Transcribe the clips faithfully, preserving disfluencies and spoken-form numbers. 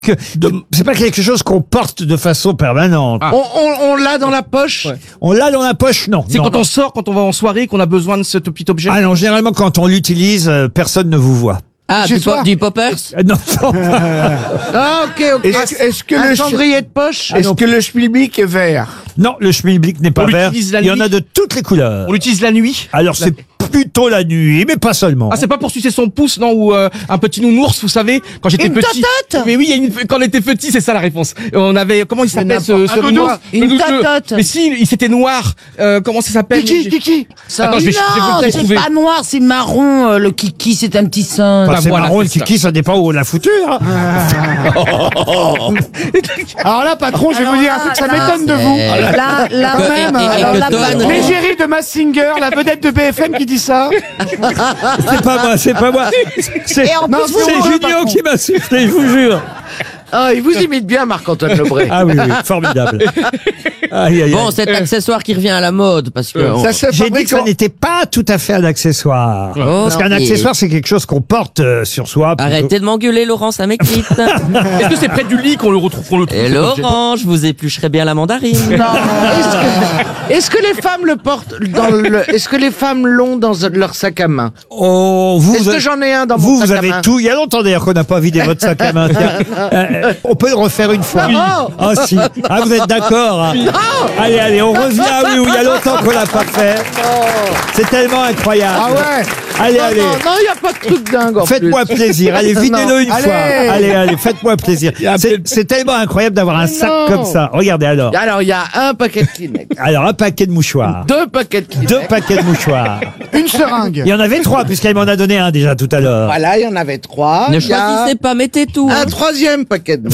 que de- c'est pas quelque chose qu'on porte de façon permanente. Ah. On, on, on l'a dans la poche. Ouais. On l'a dans la poche, non. C'est Non, quand non. on sort, quand on va en soirée, qu'on a besoin de ce petit objet. Ah non, généralement quand on l'utilise, euh, personne ne vous voit. Ah, Chez du, toi po- du poppers. Euh, non, non. Ah, ok, ok. Est-ce que- est-ce que un le cendrier de poche. Est-ce que le schmilblick est vert? Non, le schmilblick n'est pas On vert. l'utilise la Il y en nuit. a de toutes les couleurs. On l'utilise la nuit. Alors c'est plutôt la nuit, mais pas seulement. Ah, c'est pas pour sucer son pouce, non, ou euh, un petit nounours, vous savez, quand j'étais Une petit. totote. Mais oui, il y a une, quand on était petit, c'est ça la réponse. On avait, comment il s'appelle ce, n'importe- ce un nounours Une Le nounours- totote. Mais si, il s'était noir. Euh, comment ça s'appelle Kiki, Kiki. Ça- Attends, je vais- je vais vous Non, le c'est trouver. pas noir, c'est marron. euh, le kiki, c'est un petit singe. Enfin, Bah, c'est voilà, marron, le c'est ça. kiki, ça dépend où on l'a foutu. Hein. Alors là, patron, je vais vous dire un truc, ça m'étonne de vous. Là, là Que- même, et- et- et alors que là, Ton- patron, L'égérie de Massinger, la vedette de B F M qui dit ça. C'est pas moi, c'est pas moi. C'est Et en Non, plus, c'est c'est moi, Junio patron. qui m'a sifflé, je vous jure. Ah, il vous imite bien, Marc-Antoine Lebré. Ah oui, oui, formidable. Aïe, aïe, Bon, aïe. cet accessoire qui revient à la mode, parce que... on- Ça se J'ai dit fabrique que ça en- n'était pas tout à fait un accessoire. Oh, Parce qu'un non. accessoire, c'est quelque chose qu'on porte euh, sur soi. plutôt. Arrêtez de m'engueuler, Laurent, ça m'excite. Est-ce que c'est près du lit qu'on le retrouve, qu'on le trouve Et cet objet Laurent, je vous éplucherai bien la mandarine. Non, est-ce que, est-ce que les femmes le portent dans le, est-ce que les femmes l'ont dans leur sac à main? Oh, vous, Est-ce vous que avez- j'en ai un dans vous, mon sac vous à avez main? tout. Il y a longtemps d'ailleurs qu'on n'a pas vidé votre sac à main. tiens. Euh, on peut le refaire une fois. Non. Ah si. Ah vous êtes d'accord. hein. Allez, allez, on revient. Oui, oui, il y a longtemps qu'on l'a pas fait. C'est tellement incroyable. Ah ouais. Allez, Non, allez. non, non, il n'y a pas de truc dingue. en Faites-moi plus. plaisir. Allez, videz-le une Allez. fois. Allez, allez, faites-moi plaisir. C'est c'est tellement incroyable d'avoir un sac non. comme ça. Regardez alors. Alors, il y a un paquet de Kleenex, Alors, un paquet de mouchoirs. deux paquets de Kleenex. Deux paquets de mouchoirs. Une seringue. Il y en avait trois, puisqu'elle m'en a donné un déjà tout à l'heure. Voilà, il y en avait trois. Ne Il y a choisissez pas, mettez tout. un hein. troisième paquet de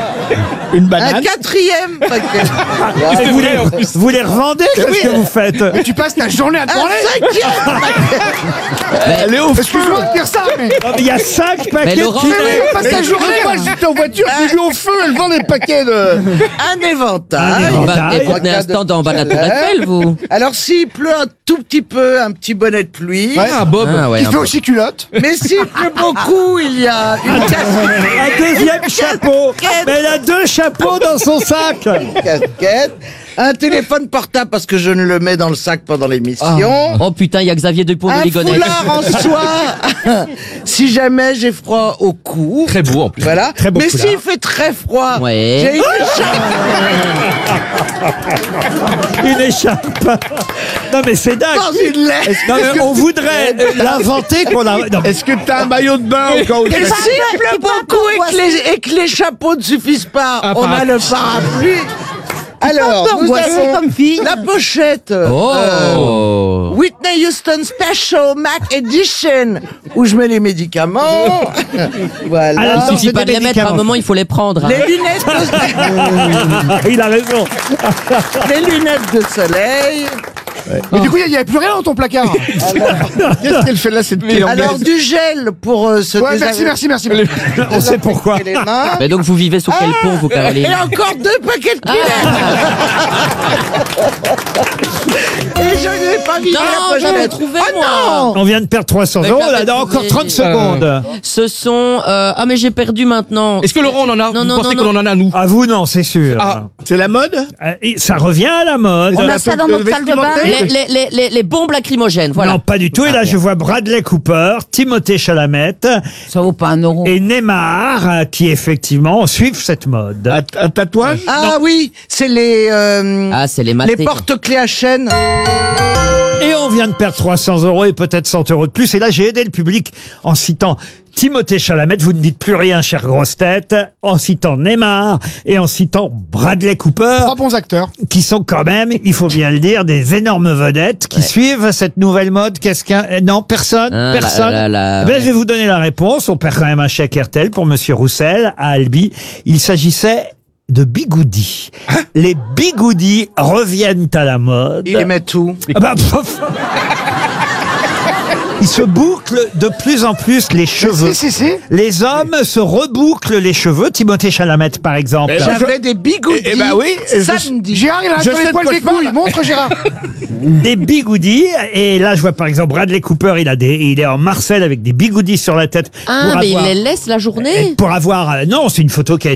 Une un banane. quatrième paquet de Et vous, les, vous les revendez? Qu'est-ce que vous faites? Mais tu passes ta journée à te un branler. cinquième paquet. Elle est au Excuse-moi de dire ça, mais. Non, mais il y a cinq paquets de Laurent, Kleenex. Elle passe ta journée. Moi, j'étais en voiture, j'ai vu au feu, elle vend des paquets de. Un éventail. Un éventail. Bah, et vous tenez un stand en bas de la tour Eiffel, vous. Alors, s'il pleut un tout petit peu, un petit bonnet de pluie. Ah, Bob. Ah, ouais, Il un fait peu. aussi culotte. Mais s'il pleut beaucoup, il y a une Un deuxième chapeau. Mais elle a deux chapeaux dans son sac. casquette, un téléphone portable parce que je ne le mets dans le sac pendant l'émission. Oh putain, il y a Xavier Dupont de Un Ligonnès. foulard en soie si jamais j'ai froid au cou. Très beau, en plus. Voilà. Très beau Mais foulard. s'il fait très froid, Ouais. j'ai une écharpe Une écharpe. Non mais c'est dingue. dans une laisse. Non mais on voudrait euh, l'inventer qu'on la. Non, mais Est-ce que t'as un maillot de bain au cas où Et tu- s'il pleut beaucoup et que, les, et que les chapeaux ne suffisent pas, Un on a parapluie. le parapluie. Alors, nous angoissée avons comme fille. la pochette. Oh. euh, Whitney Houston Special Mac Edition, où je mets les médicaments. voilà. Alors, Il c'est suffit des pas de les mettre, à un médicaments. moment, il faut les prendre. hein. Les lunettes de, il a raison. les lunettes de soleil. Mais du coup, il n'y avait plus rien dans ton placard. Qu'est-ce qu'elle fait là, cette petite Alors anglaise? du gel pour euh, se Ouais, désa- merci, merci, merci. On sait pourquoi. les mains. Mais donc, vous vivez sous quel pont, vous, Caroline? Et encore deux paquets de Kleenex. Et je n'ai pas mis Non, la je l'ai pochette. trouvé, Oh moi. non. On vient de perdre trois cents Mais euros. j'avais Là, dans encore trouvé. trente secondes. Ce sont... euh, Ah, mais j'ai perdu maintenant. Est-ce que Laurent, on en a Non, Vous non, pensez non, qu'on en a, nous À vous, non, c'est sûr. Ah. C'est la mode? Euh, et ça revient à la mode. On a ça dans notre salle de bain. Les, les, les, les, les bombes lacrymogènes, voilà. Non, pas du tout. Et là, je vois Bradley Cooper, Timothée Chalamet Ça vaut pas un euro. et Neymar euh, qui, effectivement, suivent cette mode. Un, un tatouage? Ah oui, c'est les euh, Ah, c'est les les matés. porte-clés à chaîne. Et on vient de perdre trois cents euros et peut-être cent euros de plus. Et là, j'ai aidé le public en citant Timothée Chalamet. Vous ne dites plus rien, chère grosse tête. En citant Neymar et en citant Bradley Cooper, Trois bons acteurs. qui sont quand même, il faut bien le dire, des énormes vedettes qui suivent cette nouvelle mode. Qu'est-ce qu'un... euh, Non, personne Ah, Personne là, là, là, Ben, ouais. je vais vous donner la réponse. On perd quand même un chèque R T L pour Monsieur Roussel à Albi. Il s'agissait de bigoudis. Les bigoudis reviennent à la mode. Il les met tout. Ah bah, pff. Ils se bouclent de plus en plus les cheveux. Si, si, si. Les hommes se rebouclent les cheveux. Timothée Chalamet, par exemple. Mais J'avais des bigoudis Eh, eh ben oui, je- samedi. Gérard, il a Je sur les sais poils de des quoi je couilles. Montre, Gérard. Des bigoudis. Et là, je vois par exemple Bradley Cooper. Il a des, il est en Marcel avec des bigoudis sur la tête. Ah, pour mais avoir- il les laisse la journée. Pour avoir, euh, non, c'est une photo qui a été